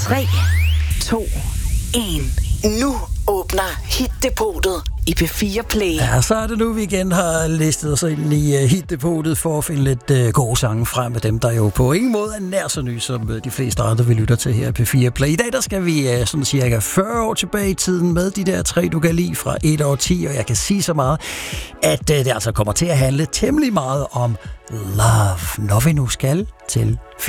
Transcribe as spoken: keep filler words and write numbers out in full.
tre, to, et. Nu åbner Hit-depotet i P fire Play. Ja, så er det nu, vi igen har listet os ind i uh, Hit-depotet for at finde lidt uh, gode sange frem med dem, der jo på ingen måde er nær så nye, som uh, de fleste andre, vi lytter til her i P fire Play. I dag, der skal vi uh, sådan cirka fyrre år tilbage i tiden med de der tre, du kan lide fra et år ti, og jeg kan sige så meget, at uh, det altså kommer til at handle temmelig meget om love, når vi nu skal til